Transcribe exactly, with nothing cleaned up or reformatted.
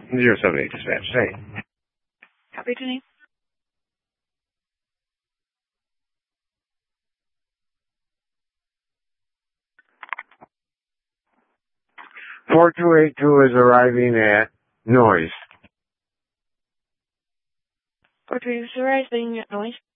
Zero seven eight dispatch. Say. Copy, Jenny. Four two eight two is arriving at Noise. four two eight two is arriving at Noise.